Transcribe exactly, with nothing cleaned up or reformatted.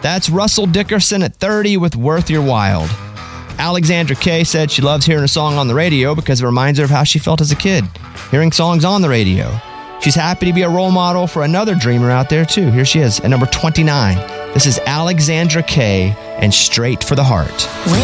That's Russell Dickerson at thirty with Worth Your While. Alexandra Kay said she loves hearing a song on the radio because it reminds her of how she felt as a kid, hearing songs on the radio. She's happy to be a role model for another dreamer out there, too. Here she is at number twenty-nine. This is Alexandra Kay and Straight for the Heart.